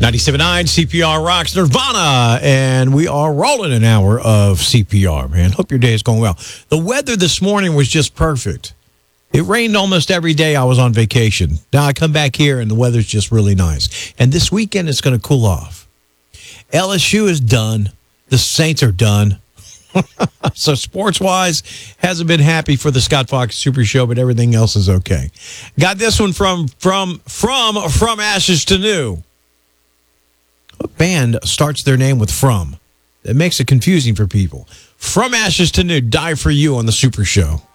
97.9 CPR rocks Nirvana, and we are rolling an hour of CPR, man. Hope your day is going well. The weather this morning was just perfect. It rained almost every day I was on vacation. Now I come back here, and the weather's just really nice. And this weekend, it's going to cool off. LSU is done. The Saints are done. So sports-wise, hasn't been happy for the Scott Fox Super Show, but everything else is okay. Got this one from Ashes to New. What band starts their name with from? That makes it confusing for people. From Ashes to New, Die for You on the Super Show.